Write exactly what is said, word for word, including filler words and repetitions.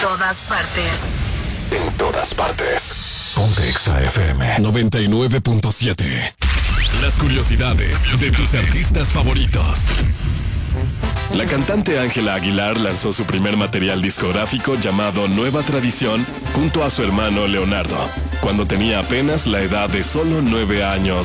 todas partes. En todas partes. Ponte Exa F M noventa y nueve punto siete. Las curiosidades de tus artistas favoritos. La cantante Ángela Aguilar lanzó su primer material discográfico llamado Nueva Tradición junto a su hermano Leonardo, cuando tenía apenas la edad de solo nueve años.